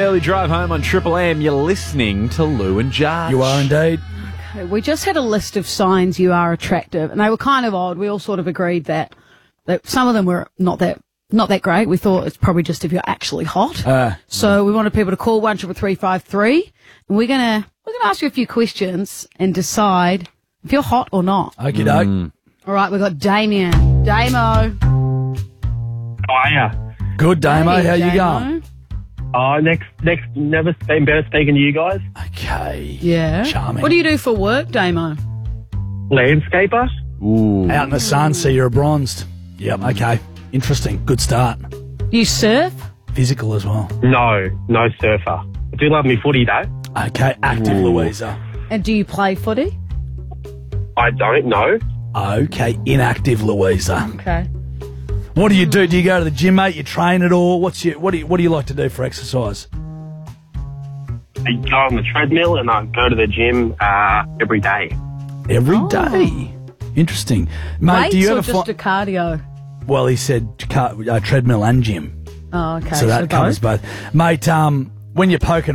early drive home on Triple M. You're listening to Lou and Judge. You are indeed. Okay, we just had a list of signs you are attractive, and they were kind of odd. We all sort of agreed that some of them were not that great. We thought it's probably just if you're actually hot. So we wanted people to call 133353, and we're gonna ask you a few questions and decide if you're hot or not. Okie doke. All right, we've got Damien. Damo. Hiya. Good, Damo. Hey, How you Damo. going? Next, never been better speaking to you guys. Okay. Yeah. Charming. What do you do for work, Damo? Landscaper. Ooh. Out in the sun, see you're bronzed. Yep, okay. Interesting. Good start. You surf? Physical as well. No surfer. I do love me footy though. Okay, active Louisa. And do you play footy? I don't know. Okay, inactive Louisa. Okay. What do you do? Do you go to the gym, mate? You train at all? What do you like to do for exercise? I go on the treadmill and I go to the gym every day. Every day. Interesting. Mate, Weights do you or ever just a cardio? Well, he said treadmill and gym. Oh, okay. So that covers both. Mate, when you're poking